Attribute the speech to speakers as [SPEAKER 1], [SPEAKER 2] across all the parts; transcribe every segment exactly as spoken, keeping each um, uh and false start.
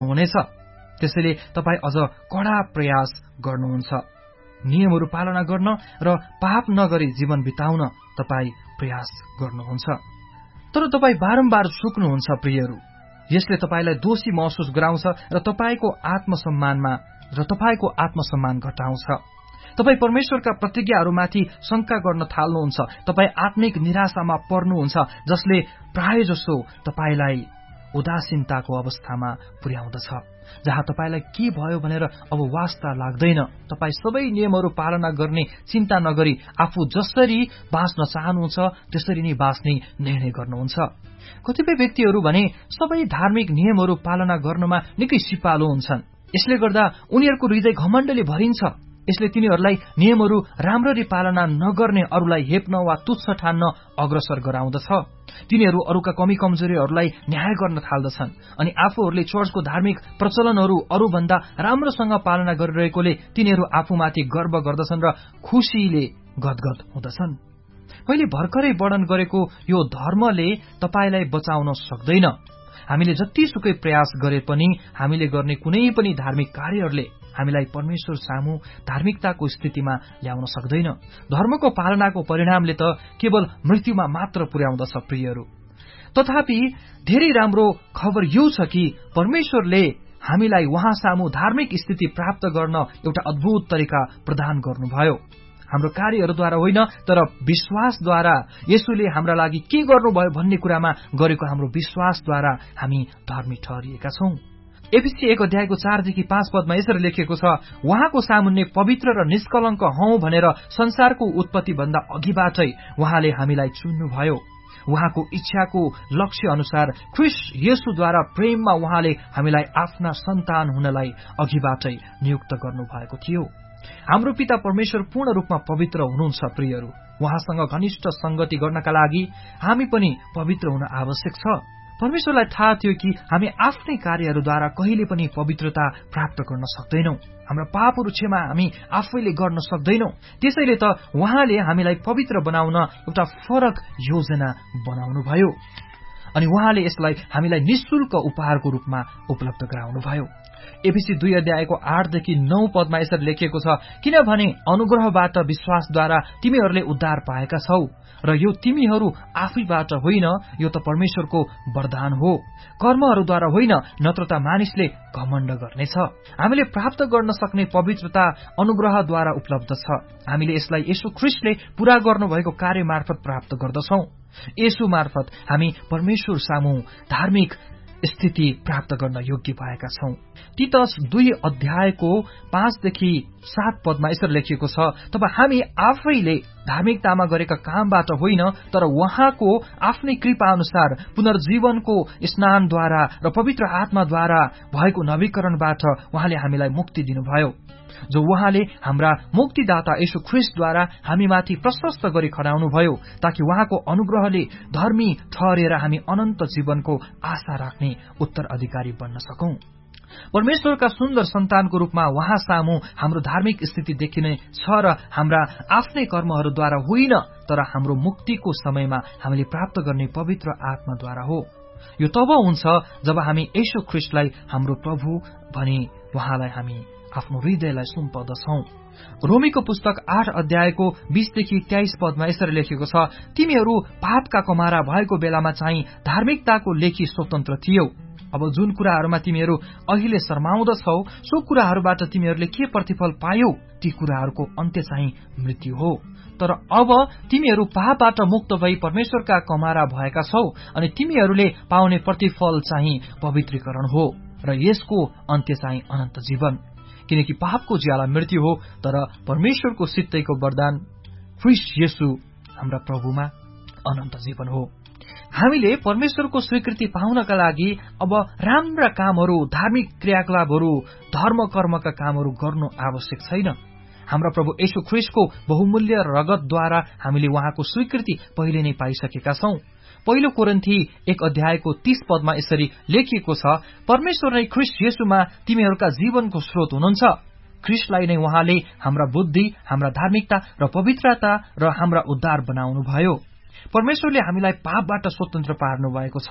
[SPEAKER 1] हुनेछ। त्यसैले तपाई अझ कडा प्रयास गर्नुहुन्छ। नियमहरू पालना गर्न र पाप नगरी जीवन बिताउन तपाई प्रयास गर्नुहुन्छ। तर तपाई बारम्बार चुक्नुहुन्छ प्रियहरू। यसले तपाईलाई दोषी महसुस गराउँछ र तपाईको आत्मसम्मानमा र तपाईको आत्मसम्मान घटाउँछ। तपाई परमेश्वरका प्रतिज्ञाहरूमाथि शंका गर्न थाल्नुहुन्छ। तपाई आत्मिक निराशामा पर्नुहुन्छ, जसले प्रायजसो तपाईलाई उदासीनताको अवस्थामा पुर्याउँदछ, जहाँ तपाईलाई के भयो भनेर अब वास्ता लाग्दैन। तपाई सबै नियमहरू पालना गर्ने चिन्ता नगरी आफू जसरी बाँच्न चाहनुहुन्छ त्यसरी नै बाँच्ने निर्णय गर्नुहुन्छ। कतिपय व्यक्तिहरू भने सबै धार्मिक नियमहरू पालना गर्नमा निकै सिपालु हुन्छन्। यसले गर्दा उनीहरूको हृदय घमण्डले भरिन्छ। यसले तिनीहरूलाई नियमहरू राम्ररी पालना नगर्ने अरूलाई हेप्न वा तुच्छ ठान्न अग्रसर गराउँदछ। तिनीहरू अरूका कमी कमजोरीहरूलाई न्याय गर्न थाल्दछन् अनि आफूहरूले चर्चको धार्मिक प्रचलनहरू अरूभन्दा राम्रोसँग पालना गरिरहेकोले तिनीहरू आफूमाथि गर्व गर्दछन् र खुशीले गदगद हुँदछन्। मैले भर्खरै वर्णन गरेको यो धर्मले तपाईलाई बचाउन सक्दैन। हामीले जतिसुकै प्रयास गरे पनि हामीले गर्ने कुनै पनि धार्मिक कार्यहरूले हामीलाई परमेश्वर सामु धार्मिकताको स्थितिमा ल्याउन सक्दैन। धर्मको पालनाको परिणामले त केवल मृत्युमा मात्र पुर्याउँदछ प्रियहरू। तथापि धेरै राम्रो खबर यो छ कि परमेश्वरले हामीलाई उहाँ सामु धार्मिक स्थिति प्राप्त गर्न एउटा अद्भुत तरिका प्रदान गर्नुभयो। हाम्रो कार्यहरूद्वारा होइन, तर विश्वासद्वारा। येशूले हाम्रा लागि के गर्नुभयो भन्ने कुरामा गरेको हाम्रो विश्वासद्वारा हामी धर्मी ठहरिएका छौं। एफिसी एक अध्यायको चारदेखि पाँच पदमा यसरी लेखिएको छ, उहाँको सामुन्ने पवित्र र निष्कलङ्क हौं भनेर संसारको उत्पत्ति भन्दा अघिबाटै उहाँले हामीलाई चुन्नुभयो। उहाँको इच्छाको लक्ष्य अनुसार ख्रीष्ट येशूद्वारा प्रेममा उहाँले हामीलाई आफ्ना सन्तान हुनलाई अघिबाटै नियुक्त गर्नुभएको थियो। हाम्रो पिता परमेश्वर पूर्ण रूपमा पवित्र हुनुहुन्छ प्रियहरू। उहाँसँग घनिष्ठ संगति गर्नका लागि हामी पनि पवित्र हुन आवश्यक छ। परमेश्वरलाई थाहा थियो कि हामी आफ्नै कार्यहरूद्वारा कहिले पनि पवित्रता प्राप्त गर्न सक्दैनौं। हाम्रा पापहरू क्षमा हामी आफैले गर्न सक्दैनौं। त्यसैले त उहाँले हामीलाई पवित्र बनाउन एउटा फरक योजना बनाउनुभयो अनि उहाँले यसलाई हामीलाई निशुल्क उपहारको रूपमा उपलब्ध गराउनुभयो। एफिसी दुई अध्यायको आठदेखि नौ पदमा यसरी लेखिएको छ, किनभने अनुग्रहबाट विश्वासद्वारा तिमीहरूले उद्धार पाएका छौ र यो तिमीहरू आफैबाट होइन, यो त परमेश्वरको वरदान हो, कर्महरूद्वारा होइन, नत्र त मानिसले घमण्ड गर्नेछ। हामीले प्राप्त गर्न सक्ने पवित्रता अनुग्रहद्वारा उपलब्ध छ। हामीले यसलाई येशू ख्रीष्टले पूरा गर्नुभएको कार्य मार्फत प्राप्त गर्दछौं। येशू मार्फत हामी परमेश्वर सामु धार्मिक स्थिति प्राप्त गर्न योग्य भएका छौं। तीतस दुई अध्यायको पाँचदेखि सात पदमा यसरी लेखिएको छ, तब हामी आफैले धार्मिकतामा गरेका कामबाट होइन, तर उहाँको आफ्नै कृपा अनुसार पुनर्जीवनको स्नानद्वारा र पवित्र आत्माद्वारा भएको नवीकरणबाट उहाँले हामीलाई मुक्ति दिनुभयो, जो उहाँले हाम्रा मुक्तिदाता येशू ख्रीष्टद्वारा हामीमाथि प्रशस्त गरी खनाउनुभयो, ताकि उहाँको अनुग्रहले धर्मी ठहरेर हामी अनन्त जीवनको आशा राख्ने उत्तराधिकारी बन्न सकौं। परमेश्वरका सुन्दर सन्तानको रूपमा उहाँ सामु हाम्रो धार्मिक स्थिति देखिने छ र हाम्रा आफ्नै कर्महरूद्वारा होइन, तर हाम्रो मुक्तिको समयमा हामीले प्राप्त गर्ने पवित्र आत्माद्वारा हो। यो तब हुन्छ जब हामी येशू ख्रीष्टलाई हाम्रो प्रभु भनी उहाँलाई हामी आफ्नो हृदयलाई सुम्पदछौं। रोमीको पुस्तक आठ अध्यायको बीसदेखि तेइस पदमा यसरी लेखिएको छ, तिमीहरू पापका कमारा भएको बेलामा चाहिँ धार्मिकताको लेखी स्वतन्त्र थियौ। अब जुन कुराहरूमा तिमीहरू अहिले शर्माउँदछौ, सो कुराहरूबाट तिमीहरूले के प्रतिफल पायौ? ती कुराहरूको अन्त्य चाहिँ मृत्यु हो। तर अब तिमीहरू पापबाट मुक्त भई परमेश्वरका कमारा भएका छौ अनि तिमीहरूले पाउने प्रतिफल चाहिँ पवित्रीकरण हो र यसको अन्त्य चाहिँ अनन्त जीवन। किनकि पापको ज्याला मृत्यु हो, तर परमेश्वरको सित्तैको वरदान ख्रीष्ट येशू हाम्रा प्रभुमा अनन्त जीवन हो। हामीले परमेश्वरको स्वीकृति पाउनका लागि अब राम्रा कामहरू, धार्मिक क्रियाकलापहरू, धर्म कर्मका कामहरू गर्नु आवश्यक छैन। हाम्रा प्रभु येशू ख्रीष्टको बहुमूल्य रगतद्वारा हामीले उहाँको स्वीकृति पहिले नै पाइसकेका छौं। पहिलो कोरिन्थी एक अध्यायको तीस पदमा यसरी लेखिएको छ, परमेश्वर नै ख्रीष्ट येशूमा तिमीहरूका जीवनको स्रोत हुनुहुन्छ। ख्रीष्टलाई नै उहाँले हाम्रा बुद्धि, हाम्रा धार्मिकता र पवित्रता र हाम्रा उद्धार बनाउनुभयो। परमेश्वरले हामीलाई पापबाट स्वतन्त्र पार्नु भएको छ।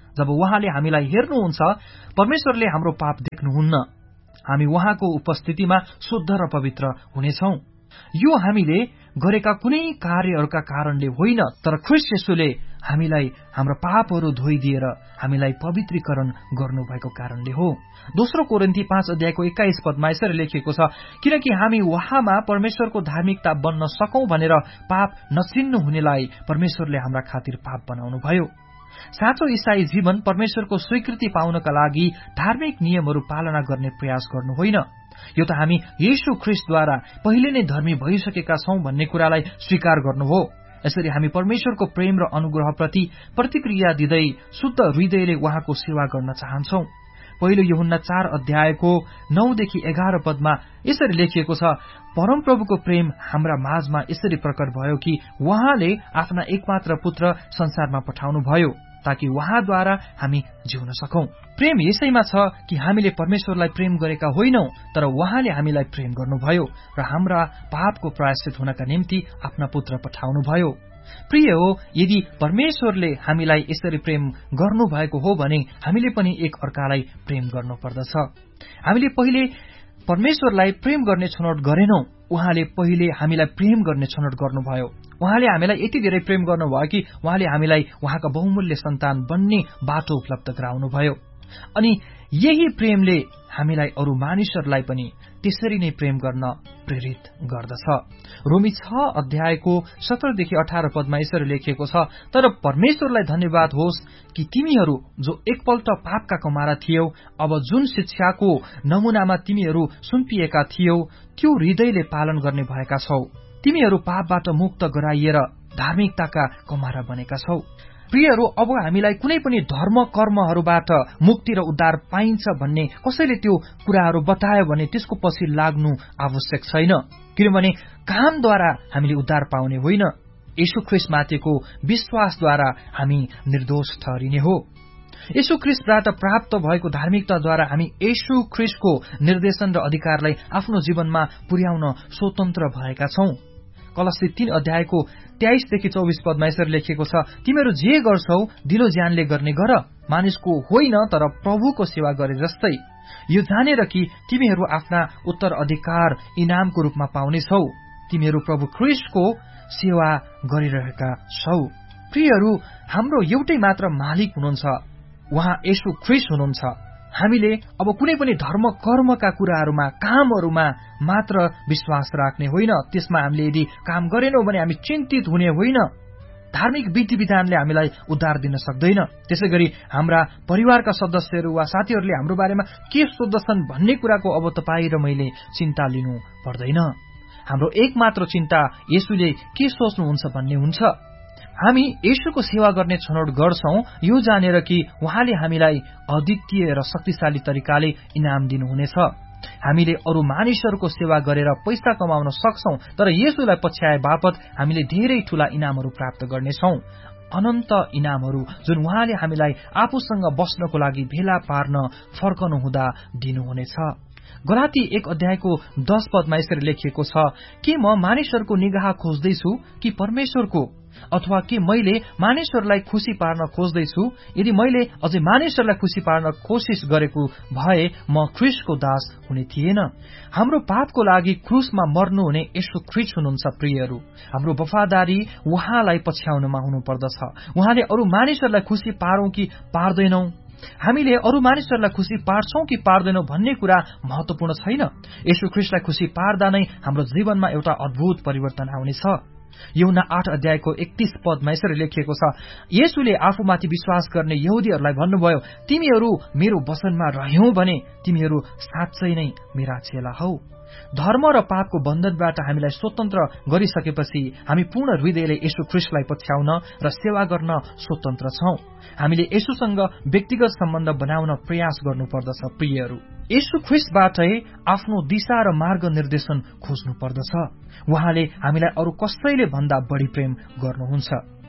[SPEAKER 1] जब उहाँले हामीलाई हेर्नुहुन्छ, परमेश्वरले हाम्रो पाप देख्नुहुन्न। हामी उहाँको उपस्थितिमा शुद्ध र पवित्र हुनेछौं। यो हामीले गरेका कुनै कार्यहरूका कारणले होइन, तर ख्रीष्ट येशूले हामीलाई हाम्रो पापहरू धोइदिएर हामीलाई पवित्रीकरण गर्नुभएको कारणले हो। दोस्रो कोरिन्थी पाँच अध्यायको एक्काइस पदमा यसरी लेखिएको छ, किनकि हामी उहाँमा परमेश्वरको धार्मिकता बन्न सकौं भनेर पाप नचिन्नु हुनेलाई परमेश्वरले हाम्रा खातिर पाप बनाउनुभयो। साँचो ईसाई जीवन परमेश्वरको स्वीकृति पाउनका लागि धार्मिक नियमहरू पालना गर्ने प्रयास गर्नु होइन। यो त हामी येशू ख्रीष्टद्वारा पहिले नै धर्मी भइसकेका छौं भन्ने कुरालाई स्वीकार गर्नु हो। यसरी हामी परमेश्वरको प्रेम र अनुग्रहप्रति प्रतिक्रिया दिँदै शुद्ध हृदयले उहाँको सेवा गर्न चाहन्छौं। पहिलो यूहन्ना चार अध्यायको नौदेखि एघार पदमा यसरी लेखिएको छ, परमप्रभुको प्रेम हाम्रा माझमा यसरी प्रकट भयो कि उहाँले आफ्ना एकमात्र पुत्र संसारमा पठाउनुभयो ताकि उहाँद्वारा हामी जिउन सकौं। प्रेम यसैमा छ कि हामीले परमेश्वरलाई प्रेम गरेका होइनौं, तर उहाँले हामीलाई प्रेम गर्नुभयो र हाम्रा पापको प्रायश्चित हुनका निम्ति आफ्ना पुत्र पठाउनुभयो। प्रिय हो, यदि परमेश्वरले हामीलाई यसरी प्रेम गर्नुभएको हो भने हामीले पनि एक अर्कालाई प्रेम गर्नुपर्दछ। हामीले पहिले परमेश्वरलाई प्रेम गर्ने छनौट गरेनौं, उहाँले पहिले हामीलाई प्रेम गर्ने छनौट गर्नुभयो। उहाँले हामीलाई यति धेरै प्रेम गर्नुभयो कि उहाँले हामीलाई उहाँका बहुमूल्य सन्तान बन्ने बाटो उपलब्ध गराउनुभयो। अनि यही प्रेमले हामीलाई अरू मानिसहरूलाई पनि त्यसरी नै प्रेम गर्न प्रेरित गर्दछ। रोमी छ अध्यायको सत्रदेखि अठार पदमा यसरी लेखिएको छ, तर परमेश्वरलाई धन्यवाद होस् कि तिमीहरू जो एकपल्ट पापका कमारा थियौ, अब जुन शिक्षाको नमुनामा तिमीहरू सुम्पिएका थियौ त्यो हृदयले पालन गर्ने भएका छौ। तिमीहरू पापबाट मुक्त गराइएर धार्मिकताका कमारा बनेका छौ। प्रियहरू, अब हामीलाई कुनै पनि धर्म कर्महरूबाट मुक्ति र उद्धार पाइन्छ भन्ने कसैले त्यो कुराहरू बतायो भने त्यसको पछि लाग्नु आवश्यक छैन, किनभने कामद्वारा हामीले उद्धार पाउने होइन, येशू ख्रीष्टमाथिको विश्वासद्वारा हामी निर्दोष ठहरिने हो। येशू ख्रीष्टबाट प्राप्त भएको धार्मिकताद्वारा हामी येशू ख्रीष्टको निर्देशन र अधिकारलाई आफ्नो जीवनमा पुर्याउन स्वतन्त्र भएका छौं। कलसी तीन अध्यायको तेइसदेखि चौबिस पदमा यसरी लेखिएको छ, तिमीहरू जे गर्छौ दिलो ज्यानले गर्ने गर, मानिसको होइन तर प्रभुको सेवा गरे जस्तै, यो जानेर कि तिमीहरू आफ्ना उत्तराधिकार इनामको रूपमा पाउनेछौ। तिमीहरू प्रभु ख्रीष्टको सेवा गरिरहेका छौ। प्रियहरू, हाम्रो एउटै मात्र मालिक हुनुहुन्छ, उहाँ येशू ख्रीष्ट हुनुहुन्छ। हामीले अब कुनै पनि धर्म कर्मका कुराहरूमा कामहरूमा मात्र विश्वास राख्ने होइन, त्यसमा हामीले यदि काम गरेनौं भने हामी चिन्तित हुने होइन। धार्मिक विधि विधानले हामीलाई उद्धार दिन सक्दैन। त्यसैगरी हाम्रा परिवारका सदस्यहरू वा साथीहरूले हाम्रो बारेमा के सोच्दछन् भन्ने कुराको अब तपाई र मैले चिन्ता लिनु पर्दैन। हाम्रो एकमात्र चिन्ता येशूले के सोच्नुहुन्छ भन्ने हुन्छ। हामी येशूको सेवा गर्ने छनौट गर्छौं यो जानेर कि उहाँले हामीलाई अद्वितीय र शक्तिशाली तरिकाले इनाम दिनुहुनेछ। हामीले अरू मानिसहरूको सेवा गरेर पैसा कमाउन सक्छौं, तर येशूलाई पछ्याए बापत हामीले धेरै ठूला इनामहरू प्राप्त गर्नेछौं, अनन्त इनामहरू जुन उहाँले हामीलाई आफूसँग बस्नको लागि भेला पार्न फर्कनु हुँदा दिनुहुनेछ। गलाती एक अध्यायको दश पदमा यसरी लेखिएको छ, के म मानिसहरूको निगाह खोज्दैछु कि परमेश्वरको, अथवा के मैले मानिसहरूलाई खुशी पार्न खोज्दैछु? यदि मैले अझै मानिसहरूलाई खुशी पार्न कोशिश गरेको भए म ख्रीष्टको दास हुने थिएन। हाम्रो पापको लागि क्रुसमा मर्नुहुने येशू ख्रीष्ट हुनुहुन्छ। प्रियहरू, हाम्रो वफादारी उहाँलाई पछ्याउनमा हुनुपर्दछ। उहाँले अरू मानिसहरूलाई खुशी पारौं कि पार्दैनौं, हामीले अरू मानिसहरूलाई खुशी पार्छौं कि पार्दैनौं भन्ने कुरा महत्वपूर्ण छैन। येशू ख्रीष्टलाई खुशी पार्दा नै हाम्रो जीवनमा एउटा अद्भुत परिवर्तन आउनेछ। यूहन्ना आठ अध्यायको एकतीस पदमा यसरी लेखिएको छ, येशूले आफूमाथि विश्वास गर्ने यहुदीहरूलाई भन्नुभयो, तिमीहरू मेरो वचनमा रह्यौ भने तिमीहरू साँच्चै नै मेरा चेला हौ। धर्म र पापको बन्धनबाट हामीलाई स्वतन्त्र गरिसकेपछि हामी पूर्ण हृदयले येशू ख्रीष्टलाई पछ्याउन र सेवा गर्न स्वतन्त्र छौं। हामीले येशूसँग व्यक्तिगत सम्बन्ध बनाउन प्रयास गर्नुपर्दछ। प्रियहरू, येशू ख्रीष्टबाटै आफ्नो दिशा र मार्ग निर्देशन खोज्नु पर्दछ। उहाँले हामीलाई अरू कसैले भन्दा बढी प्रेम गर्नुहुन्छ।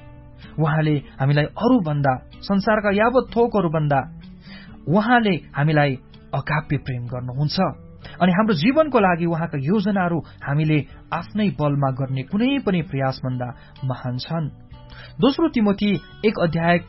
[SPEAKER 1] उहाँले हामीलाई अरू भन्दा, संसारका यावत थोकहरू भन्दा उहाँले हामीलाई अगाप्य प्रेम गर्नुहुन्छ। अनि हाम्रो जीवनको लागि उहाँका योजनाहरू हामीले आफ्नै बलमा गर्ने कुनै पनि प्रयासभन्दा महान छन्। दोस्रो तिमोथी एक अध्याय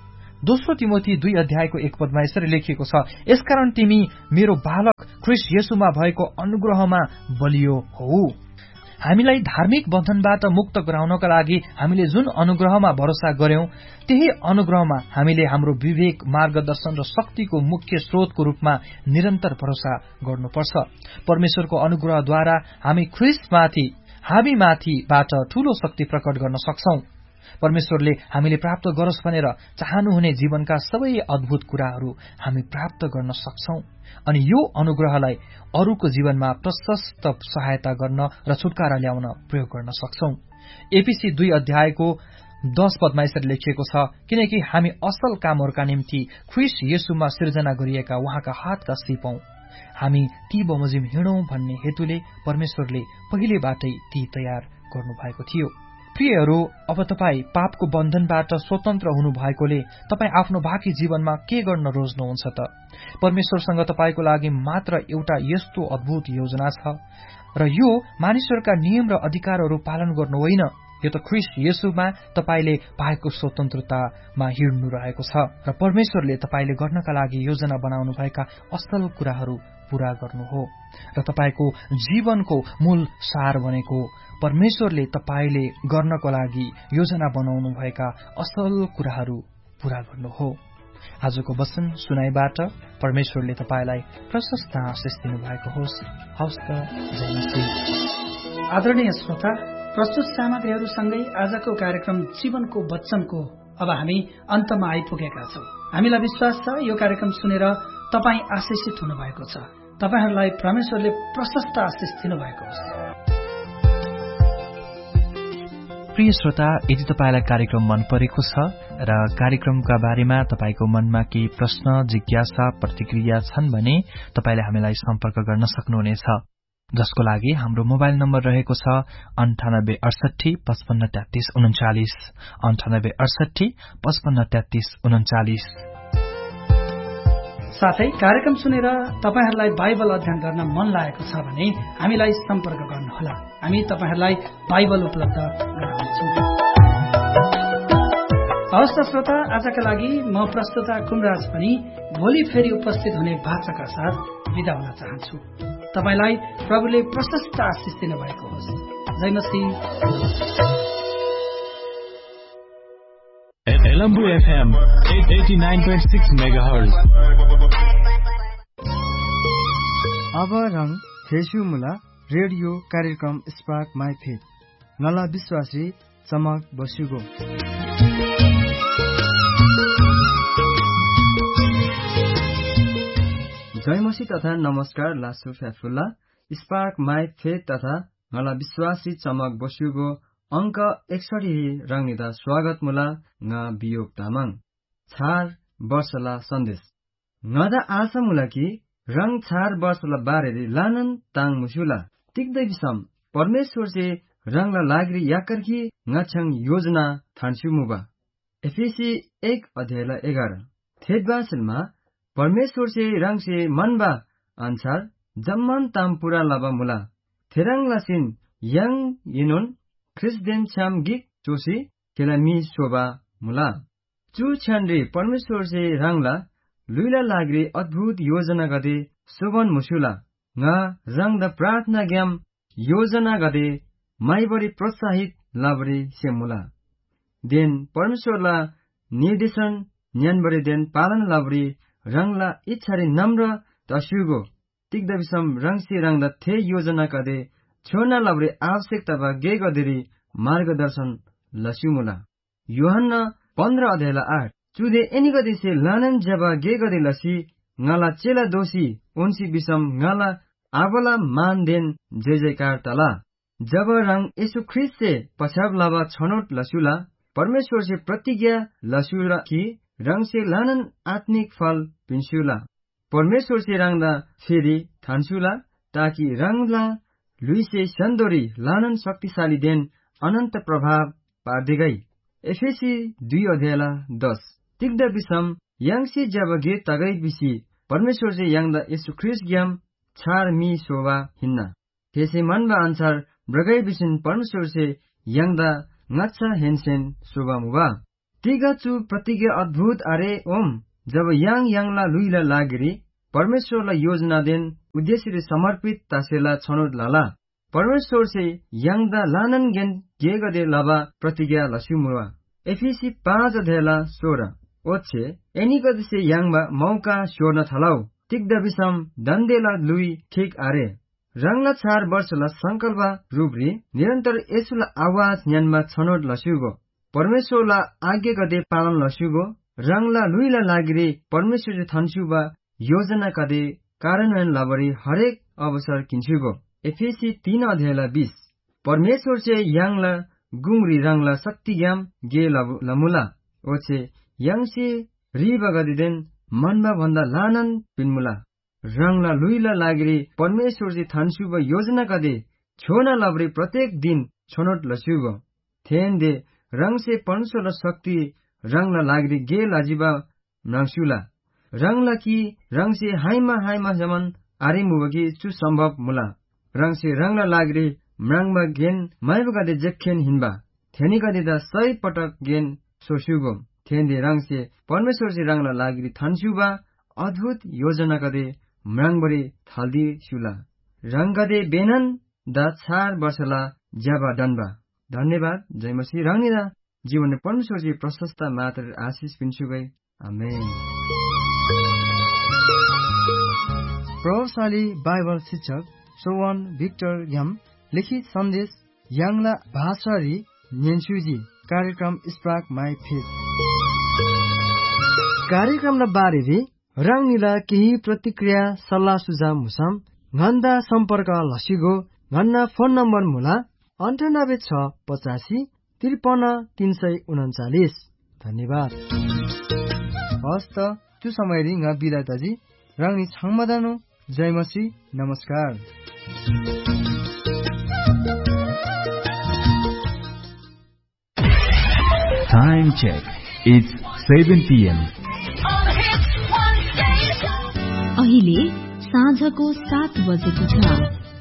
[SPEAKER 1] दोस्रो तिमोथी दुई अध्यायको एक पदमा यसरी लेखिएको छ, यसकारण तिमी मेरो बालक ख्रीष्ट येशूमा भएको अनुग्रहमा बलियो हौ। हामीलाई धार्मिक बन्धनबाट मुक्त गराउनका लागि हामीले जुन अनुग्रहमा भरोसा गर्यौं, त्यही अनुग्रहमा हामीले हाम्रो विवेक, मार्गदर्शन र शक्तिको मुख्य स्रोतको रूपमा निरन्तर भरोसा गर्नुपर्छ। परमेश्वरको अनुग्रहद्वारा हामी ख्रीष्टमाथि, हामीमाथिबाट ठूलो शक्ति प्रकट गर्न सक्छौं। परमेश्वरले हामीले प्राप्त गरोस् भनेर चाहनुहुने जीवनका सबै अद्भुत कुराहरू हामी प्राप्त गर्न सक्छौं अनि यो अनुग्रहलाई अरूको जीवनमा प्रशस्त सहायता गर्न र छुटकारा ल्याउन प्रयोग गर्न सक्छौं। एफिसी दुई अध्यायको दश पदमा यसरी लेखिएको छ, किनकि हामी असल कामहरूका निम्ति ख्रीष्ट येशूमा सिर्जना गरिएका उहाँका हातका सिपौं। हामी ती बमोजिम हिँडौं भन्ने हेतुले परमेश्वरले पहिलेबाटै ती तयार गर्नुभएको थियो। प्रियहरू, अब तपाई पापको बन्धनबाट स्वतन्त्र हुनुभएकोले तपाई आफ्नो बाँकी जीवनमा के गर्न रोज्नुहुन्छ त? परमेश्वरसँग तपाईको लागि मात्र एउटा यस्तो अद्भुत योजना छ र यो मानिसहरूका नियम र अधिकारहरू पालन गर्नु होइन, यो त ख्रीष्ट येशूमा तपाईले पाएको स्वतन्त्रतामा हिँड्नु रहेको छ र परमेश्वरले तपाईले गर्नका लागि योजना बनाउनु भएका असल कुराहरू पूरा गर्नु हो र तपाईको जीवनको मूल सार भनेको परमेश्वरले तपाईले गर्नको लागि योजना बनाउनु भएका असल कुराहरू पूरा गर्नु हो। आजको वचन सुनाइबाट परमेश्वरले तपाईलाई प्रशस्त आशीष दिनुभएको होस्। हवस् त, जय मसीह।
[SPEAKER 2] आदरणीय श्रोता, प्रस्तुत सामग्रीहरूसँगै आजको कार्यक्रम जीवनको वचनको अब हामी अन्तमा आइपुगेका छौं। हामीलाई विश्वास छ यो कार्यक्रम सुनेर तपाई आशीषित हुनुभएको छ। तपाईहरूलाई परमेश्वरले प्रशस्त आशीष दिनुभएको होस्।
[SPEAKER 3] प्रिय श्रोता, यदि तपाईलाई कार्यक्रम मन परेको छ र कार्यक्रमका बारेमा तपाईको मनमा केही प्रश्न, जिज्ञासा, प्रतिक्रिया छन् भने तपाईले हामीलाई सम्पर्क गर्न सक्नुहुनेछ, जसको लागि हाम्रो मोबाइल नम्बर रहेको छ अन्ठानब्बे अडसठी पचपन्न तेत्तीस उन्चालिस अन्ठानब्बे अडसठी पचपन्न तेत्तीस उन्चालिस।
[SPEAKER 2] साथै कार्यक्रम सुनेर तपाईहरूलाई बाइबल अध्ययन गर्न मन लागेको छ भने हामीलाई सम्पर्क गर्नुहोला। हामी तपाईहरूलाई बाइबल उपलब्ध गराउँछौं। हवस् त श्रोता, आजका लागि म प्रस्तुता कुमराज पनि भोलि फेरि उपस्थित हुने वाचाका साथ बिदा हुन चाहन्छु। तपाईलाई प्रभुले प्रशस्त आशीष दिनुभएको होस्। जय मसीह।
[SPEAKER 4] Elambu F M eighty-nine point six megahertz.
[SPEAKER 5] अब रंग फेसुमुला रेडियो कार्यक्रम स्पार्क माई फेथ नला विश्वासी चमक बसुगो। जय मसीह तथा नमस्कार लासु फ्याफुल्ला स्पार्क माई फेथ तथा नला विश्वासी चमक बसुगो अंक एकसठी रंगनिदा स्वागत मुला न बियोग तामाङ छार वर्षला सन्देश नदा आशा मुला कि रंग छार वर्षला बारेरी लानन ताङ मुसुला तिक्दै विसम परमेश्वर से रंगला लागरी याकरकी ngachang योजना थान्सु मुबा। एफिसी एक अध्यायला एघार थेदबासलमा परमेश्वर से रंग से मनबा अनुसार जम्मन ताम पुरा लाबा मुला थेरंगला सिन यंग यिनुन ख्रिस्देन छाम गिक चोसी केला मी शोभा मुला चु छन्री परमेश्वर से रंगला लुइला लाग्री अद्भुत योजना गदे शोभन मुसुला न रंग द प्रार्थना ग्याम योजना गदे माइबरी प्रोत्साहित लाबरी से मुला देन परमेश्वरला निर्देशन न्यानबरी देन पालन लाबरी रंगला इच्छारी नम्र तसुगो तिग्द विसम रंग से रंग द थे योजना गदे छोना लाबरी आवश्यकता बा गे गदेरी मार्गदर्शन लस्युमुला। योहन्ना पन्ध्र अध्यायला आठ चुदे एनी गदे से लानन जब गे गदे लसी ngala चेला दोषी उनसी विषम ngala आबला मान देन जय जयकार तला जब रंग यसु ख्रिस्ट से पछाब लावा छनोट लसुला परमेश्वर से प्रतिज्ञा लसुला की रंग से लानन आत्मिक फल पिन्सुला परमेश्वर से रंगदा फेरि थान्सुला ताकि रंगला लुई से सन्दोरी लानन शक्तिशाली देन अनन्त प्रभाव पार्दै गई। एफएसी दुई अध्यायला दस तिग्द विषम यंगसी जब गे तगै बिसी परमेश्वर से यंगदा यसु ख्रिस्ट ग्याम छार मी शोभा हिन्ना त्यसै मनबा अनुसार ब्रगै बिसिन परमेश्वर से यंगदा ngachha hensen शोभा मुबा तिगाचु प्रतिज्ञा अद्भुत अरे ओम जब यांग यांगला लुइला लागेरी परमेश्वरलाई योजना देन उद्देश्यले समर्पित तासेला छनोट लाला परमेश्वर से यांगदा लानन गेन गेगदे लबा प्रतिज्ञा लसिमुवा एफिसी पाँच अध्यायला सोह्र ओछे एनिगदसे यांगबा मौका स्योर्न थलाउ तिग्दा बिसम दन्देला लुई ठिक आरे रंगला चार वर्षला संकल्प रूपरी निरन्तर यसुला आवाज न्यानमा छनोट लस्युगो परमेश्वरला आज्ञा गदे पालन लस्युगो रंगला लुइला लागिरे परमेश्वरले थन्सुबा योजना कदे कार्यान्वयन लबरी हरेक अवसर किन्सुगो एफएसी तीन अध्यायला बीस परमेश्वर से यांगला गुंगरी रंगला शक्ति ज्ञाम गे लमुला ओछे यांगसे रिबा गदिदेन मनबा भन्दा लानन पिन्मुला रंगला लुइला लागिरे परमेश्वर से थन्सुबा योजना कदे छोना लबरी प्रत्येक दिन छनोट लस्युगो थेन दे रंग से परमेश्वर शक्ति रंगला लागिरे गे लाजिबा नंगसुला रंगला की रंग से हाइमा हाइमा जमन आरे मुबगी चु संभव मुला रंग से रंगला लागरे म्रांगबा गेन माइबा गदे जेखेन हिनबा थेनी गदे दा सही पटक गेन सोसुगो थेंदे रंग से परमेश्वर से रंगला लागरे थन्सुबा अद्भुत योजना गदे म्रांगबरी थाल्दी सुला रंग गदे बेनन दा चार वर्षला ज्याबा दनबा धन्यवाद जय मसीह रंगनिदा जीवन परमेश्वर जी प्रशस्त मात्र आशीष पिन्सुगै आमेन।
[SPEAKER 6] प्रभावशाली बाइबल शिक्षक सोवन भिक्टर यम लिखित सन्देश यांगला भाषारी नेन्सुजी कार्यक्रम स्पार्क माई फेथ कार्यक्रमला बारेरी रंगनिला केही प्रतिक्रिया सल्लाह सुझाव मुसम घन्दा सम्पर्क लसिगो घन्ना फोन नम्बर मुला अन्ठानब्बे छ पचासी त्रिपन्न तीन सय उन्चालिस। धन्यवाद। हस्त त्यो समय रिङ बिदाताजी रंगनी छाङमदानो जय मसी नमस्कार।
[SPEAKER 4] Time check. It's seven p m
[SPEAKER 7] अहिले साँझको सात बजेको छ।